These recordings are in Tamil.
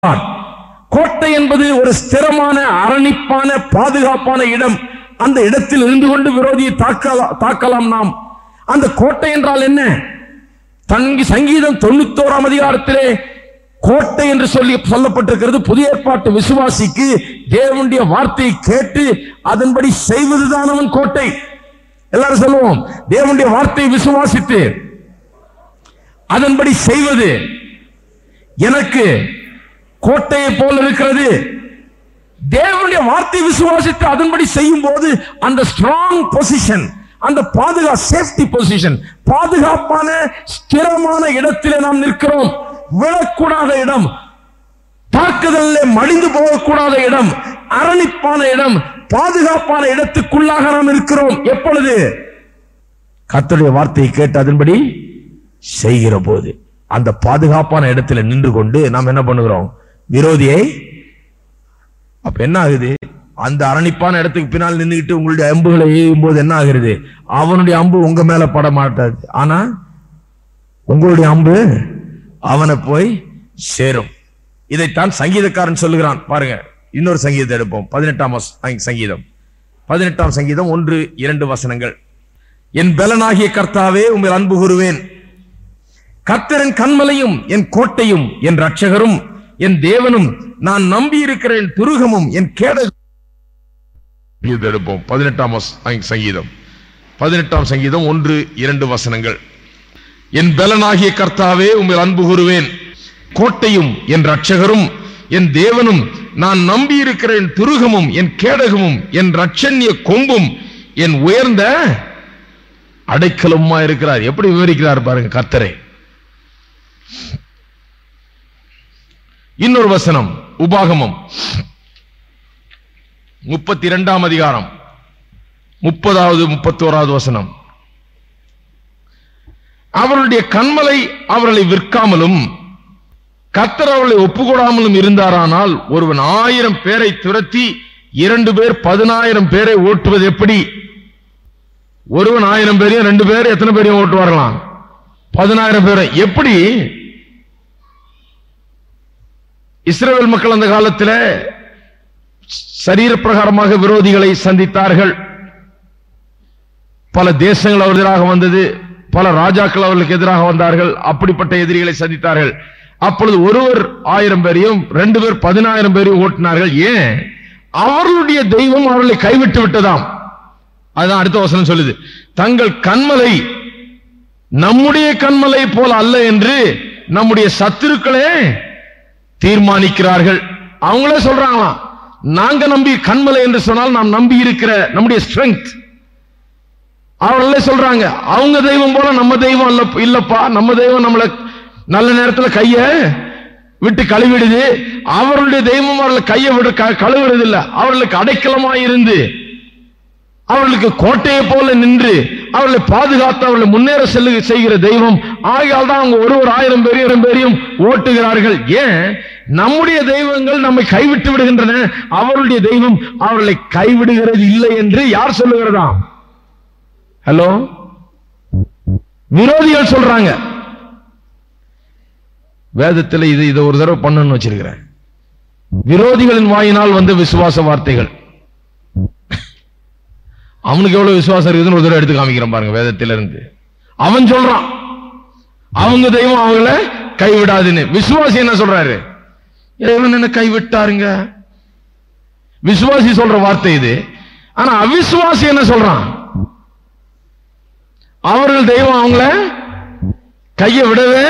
கோட்டை என்பது ஒரு ஸ்திரமான அரணிப்பான பாதுகாப்பான இடம். அந்த இடத்தில் இருந்து கொண்டு விரோதியை தாக்கலாம் நாம். அந்த கோட்டை என்றால் என்ன? சங்கீதம் 91ஆம் அதிகாரத்திலே கோட்டை என்று சொல்லப்பட்டிருக்கிறது. புதிய ஏற்பாட்டு விசுவாசிக்கு தேவனுடைய வார்த்தையை கேட்டு அதன்படி செய்வதுதான் அவன் கோட்டை. எல்லாரும் சொல்லுவோம், தேவனுடைய வார்த்தையை விசுவாசித்து அதன்படி செய்வது எனக்கு கோட்டையை போல இருக்கிறது. தேவனுடைய வார்த்தை விசுவாசித்து அதன்படி செய்யும் போது அந்த ஸ்ட்ராங் பொசிஷன், அந்த சேஃப்டி பொசிஷன், பாதுகாப்பான ஸ்திரமான இடத்திலே நாம் நிற்கிறோம். விழக்கூடாத இடம், தாக்குதலில் மடிந்து போகக்கூடாத இடம், அரணிப்பான இடம், பாதுகாப்பான இடத்துக்குள்ளாக நாம் இருக்கிறோம். எப்பொழுது? கர்த்தருடைய வார்த்தையை கேட்டு அதன்படி செய்கிற போது. அந்த பாதுகாப்பான இடத்துல நின்று கொண்டு நாம் என்ன பண்ணுகிறோம்? விரோதியை. அப்ப என்ன ஆகுது? அந்த அரணிப்பான இடத்துக்கு பின்னால் நின்றுகிட்டு உங்களுடைய அம்புகளை எய்யும் போது என்ன ஆகிறது? அவனுடைய அம்பு உங்க மேல பட மாட்டாது, ஆனா உங்களுடைய அம்பு அவனை போய் சேரும். இதைத்தான் சங்கீதக்காரன் சொல்லுகிறான். பாருங்க, இன்னொரு சங்கீதத்தை எடுப்போம். 18ஆம் சங்கீதம் 1-2 வசனங்கள். என் பலனாகிய கர்த்தாவே, உம்மில் அன்பு கூறுவேன். கர்த்தரின் கன்மலையும் என் கோட்டையும் என் இரட்சகரும் என் தேவனும் நான் நம்பி இருக்கிறேன் துருகமும் என் கேடகம். 18ஆம் சங்கீதம் 1-2 வசனங்கள். என் பலனாகிய கர்த்தாவே, உம்மில் அன்பு கூறுவேன். கோட்டையும் என் இரட்சகரும் என் தேவனும் நான் நம்பி இருக்கிறேன் துருகமும் என் கேடகமும் என் இரட்சண்ய கொம்பும் என் உயர்ந்த அடைக்கலமா இருக்கிறார். எப்படி விவரிக்கிறார் பாருங்க கர்த்தரை. இன்னொரு வசனம், உபாகமம் 32ஆம் அதிகாரம் 30-31 வசனம். அவருடைய கன்மலை அவர்களை விற்காமலும் கர்த்தர் அவர்களை ஒப்புக்கொடாமலும் இருந்தாரானால் ஒருவன் 1000 பேரை துரத்தி 2 பேர் 10,000 பேரை ஓட்டுவது எப்படி? ஒருவன் 1000 பேரையும் 2 பேர் எத்தனை பேரையும் ஓட்டுவார்களாம்? 10,000 பேரை. எப்படி? இஸ்ரவேல் மக்கள் அந்த காலத்தில் சரீர பிரகாரமாக விரோதிகளை சந்தித்தார்கள். பல தேசங்கள் அவர்களுக்கு எதிராக வந்தது, பல ராஜாக்கள் அவர்களுக்கு எதிராக வந்தார்கள். அப்படிப்பட்ட எதிரிகளை சந்தித்தார்கள். அப்பொழுது ஒருவர் 1000 பேரையும் 2 பேர் 10,000 பேரையும் ஓட்டினார்கள். ஏன்? அவர்களுடைய தெய்வம் அவர்களை கைவிட்டு விட்டதாம். அதுதான் அடுத்த வசனம் சொல்லுது. தங்கள் கன்மலை நம்முடைய கன்மலை போல அல்ல என்று நம்முடைய சத்துருக்களே தீர்மானிக்கிறார்கள். அவங்களே சொல்றாங்களாம், நாங்க நம்பி கன்மலை என்று சொன்னால் நாம் நம்பி இருக்கிற நம்முடைய ஸ்ட்ரெங்த். அவர்களே சொல்றாங்க, அவங்க தெய்வம் போல நம்ம தெய்வம் இல்லப்பா, நம்ம தெய்வம் நம்மள நல்ல நேரத்தில் கைய விட்டு கழுவிடுது. அவர்களுடைய தெய்வம் அவர்களை கையை விட்டு கழுவுறது இல்லை. அவர்களுக்கு அடைக்கலமாய் இருந்து அவர்களுக்கு கோட்டையை போல நின்று அவர்களை பாதுகாத்து அவர்களை முன்னேற செய்கிற தெய்வம். ஆகையால் தான் அவங்க ஒருவர் 1000 பேரையும் ஓட்டுகிறார்கள். ஏன்? நம்முடைய தெய்வங்கள் நம்மை கைவிட்டு விடுகின்றன, அவருடைய தெய்வம் அவர்களை கைவிடுகிறது இல்லை என்று யார் சொல்லுகிறதா? ஹலோ, விரோதிகள் சொல்றாங்க. வேதத்தில் இதை ஒரு தடவை பண்ணணும்னு வச்சிருக்கிறேன். விரோதிகளின் வாயினால் வந்த விசுவாச வார்த்தைகள். அவனுக்கு எவ்வளவு விசுவாசம் இருக்குதுன்னு ஒரு தடவை எடுத்து காமிக்கிறேன் பாருங்க. வேதத்திலிருந்து அவன் சொல்றான், அவங்க தெய்வம் அவங்கள கைவிடாதுன்னு. விசுவாசி என்ன சொல்றாரு? இறைவன் என்ன கைவிட்டாருங்க. விசுவாசி சொல்ற வார்த்தை இது. ஆனா அவிசுவாசி என்ன சொல்றான்? அவர்கள் தெய்வம் அவங்கள கையை விடவே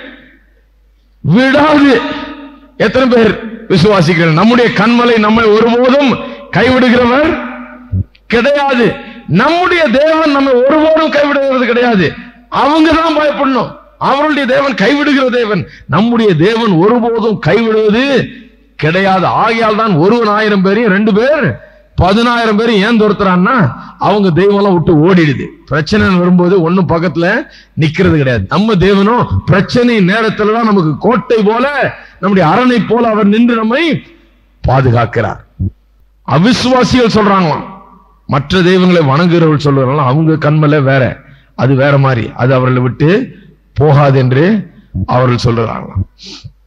விடாது. எத்தனை பேர் விசுவாசிக்கிறோம்? நம்முடைய கன்மலை நம்மை ஒருபோதும் கைவிடுகிறவர் கிடையாது. நம்முடைய தேவன் நம்மை ஒருபோதும் கைவிடுகிறது கிடையாது. அவங்க தான் பயப்படணும். அவருடைய தேவன் கைவிடுகிற தேவன். நம்முடைய தேவன் ஒருபோதும் கைவிடுவது கிடையாது. ஆகையால் தான் ஒருவன் 1000 பேரையும் 2 பேர் 10,000 பேரையும் ஏன் துரத்துறான்னா அவங்க தெய்வம் எல்லாம் விட்டு ஓடிடுது. பிரச்சனை வரும்போது ஒன்னும் பக்கத்துல நிக்கிறது கிடையாது. நம்ம தேவனும் பிரச்சனை நேரத்துல தான் நமக்கு கோட்டை போல, நம்முடைய அரணை போல அவர் நின்று நம்மை பாதுகாக்கிறார். அவிசுவாசிகள் சொல்றாங்களாம், மற்ற தெய்வங்களை வணங்குகிறவர்கள் சொல்றாங்க, அவங்க கண்மலை வேற, அது வேற மாதிரி, அது அவர்களை விட்டு போகாது என்று அவர்கள் சொல்றாங்களாம்.